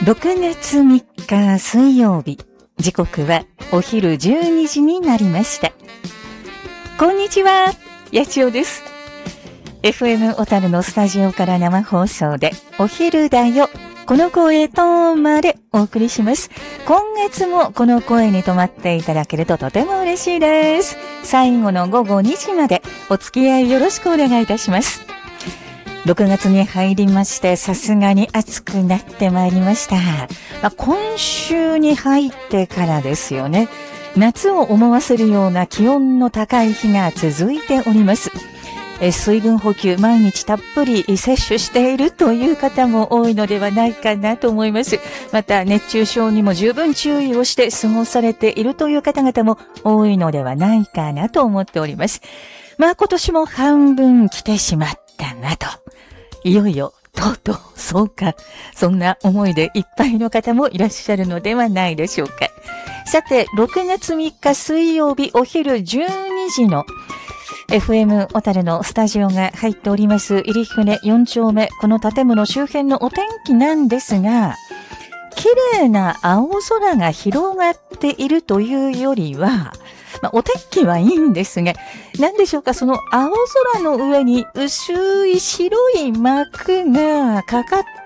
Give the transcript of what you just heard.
6月3日水曜日、時刻はお昼12時になりました。こんにちは、やちおです。FM 小樽のスタジオから生放送でお昼だよ、この声とまでお送りします。今月もこの声に留まっていただけるととても嬉しいです。最後の午後2時までお付き合いよろしくお願いいたします。6月に入りまして、さすがに暑くなってまいりました。今週に入ってからですよね。夏を思わせるような気温の高い日が続いております。水分補給毎日たっぷり摂取しているという方も多いのではないかなと思います。また熱中症にも十分注意をして過ごされているという方々も多いのではないかなと思っております。今年も半分来てしまったなと。いよいよとうとうそうか、そんな思いでいっぱいの方もいらっしゃるのではないでしょうか。さて、6月3日水曜日お昼12時のFM 小樽のスタジオが入っております入船4丁目、この建物周辺のお天気なんですが、綺麗な青空が広がっているというよりは、お天気はいいんですが、何でしょうか、その青空の上に薄い白い膜がかかっ